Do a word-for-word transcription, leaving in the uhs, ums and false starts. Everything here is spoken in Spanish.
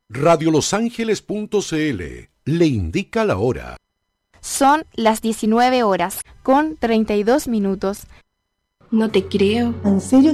radio los ángeles punto c l le indica la hora. Son las diecinueve horas con treinta y dos minutos. No te creo. ¿En serio